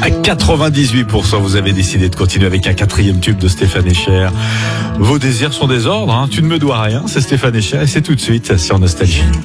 À 98%, vous avez décidé de continuer avec un 4e tube de Stéphane Echer. Vos désirs sont des ordres, hein. Tu ne me dois rien, c'est Stéphane Echer et c'est tout de suite sur Nostalgie.